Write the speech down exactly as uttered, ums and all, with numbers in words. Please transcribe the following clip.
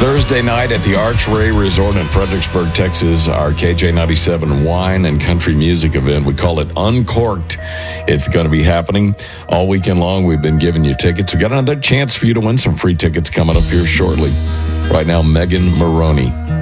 Thursday night at the Archway Resort in Fredericksburg, Texas, our K J ninety-seven wine and country music event. We call it Uncorked. It's going to be happening all weekend long. We've been giving you tickets. We got another chance for you to win some free tickets coming up here shortly. Right now, Megan Maroney